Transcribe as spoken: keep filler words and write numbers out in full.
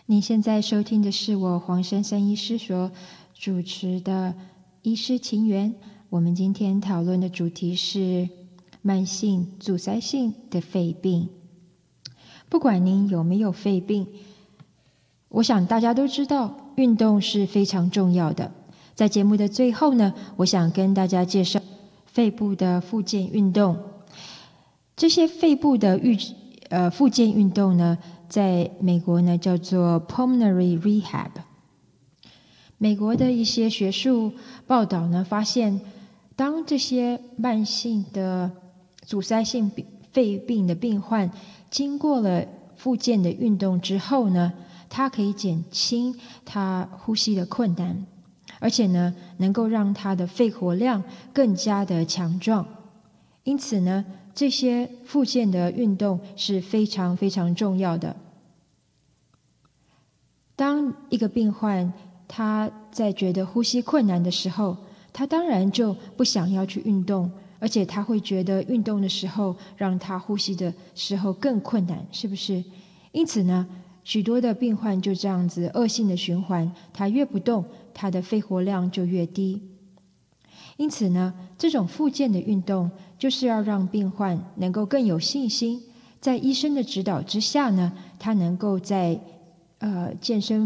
您现在收听的是我黄珊珊医师所主持的《医师情缘》。我们今天讨论的主题是慢性阻塞性的肺病。不管您有没有肺病，我想大家都知道，运动是非常重要的。在节目的最后呢，我想跟大家介绍肺部的复健运动。这些肺部的预呃复健运动呢，在美国呢叫做 pulmonary rehab。美国的一些学术报道呢发现，当这些慢性的阻塞性肺病的病患经过了复健的运动之后呢，它可以减轻他呼吸的困难，而且呢能够让他的肺活量更加的强壮。因此呢，这些复健的运动是非常非常重要的。当一个病患他在觉得呼吸困难的时候，他当然就不想要去运动，而且他会觉得运动的时候让他呼吸的时候更困难，是不是？因此呢，许多的病患就这样子恶性的循环，他越不动，他的肺活量就越低。因此呢，这种复健的运动就是要让病患能够更有信心，在医生的指导之下呢，他能够在呃健身